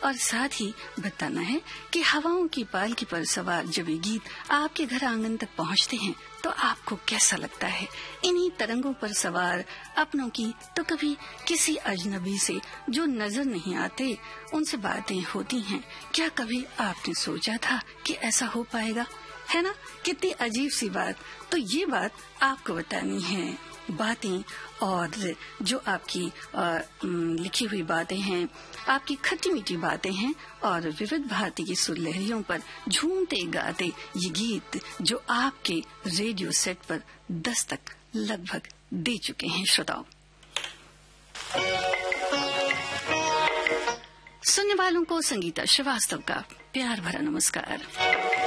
और साथ ही बताना है कि हवाओं की पालकी पर सवार जब ये गीत आपके घर आंगन तक पहुंचते हैं तो आपको कैसा लगता है। इन्हीं तरंगों पर सवार अपनों की तो कभी किसी अजनबी से जो नजर नहीं आते उनसे बातें होती हैं। क्या कभी आपने सोचा था कि ऐसा हो पाएगा? है ना, कितनी अजीब सी बात। तो ये बात आपको बतानी है। बातें और जो आपकी लिखी हुई बातें हैं, आपकी खट्टी मीठी बातें हैं और विविध भारती की सुरलहरियों पर झूमते गाते ये गीत जो आपके रेडियो सेट पर दस्तक लगभग दे चुके हैं। श्रोताओं, सुनने वालों को संगीता श्रीवास्तव का प्यार भरा नमस्कार।